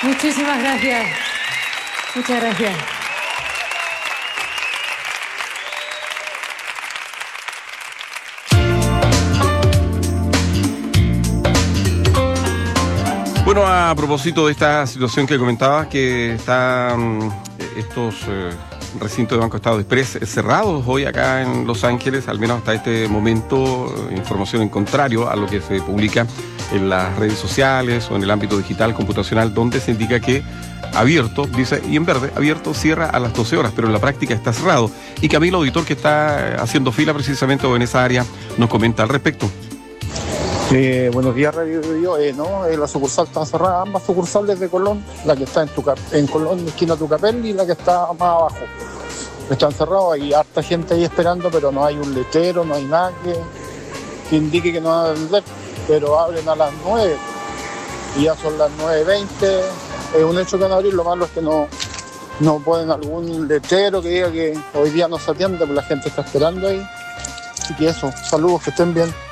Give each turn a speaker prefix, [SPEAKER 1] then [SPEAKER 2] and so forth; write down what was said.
[SPEAKER 1] Muchísimas gracias. Muchas gracias.
[SPEAKER 2] Bueno, a propósito de esta situación que comentaba, que están estos recintos de Banco Estado Express cerrados hoy acá en Los Ángeles, al menos hasta este momento, información en contrario a lo que se publica en las redes sociales o en el ámbito digital, computacional, donde se indica que abierto, dice, y en verde, abierto cierra a las 12 horas, pero en la práctica está cerrado. Y Camilo, auditor que está haciendo fila precisamente en esa área, nos comenta al respecto.
[SPEAKER 3] Buenos días, Radio Río. No, la sucursal está cerrada, ambas sucursales de Colón, la que está en Colón, esquina Tucapel, y la que está más abajo. Están cerrados, hay harta gente ahí esperando, pero no hay un letrero, no hay nada que indique que no van a vender, pero abren a las 9 y ya son las 9:20. Es un hecho que van a abrir, lo malo es que no ponen algún letrero que diga que hoy día no se atiende, porque la gente está esperando ahí. Así que eso, saludos, que estén bien.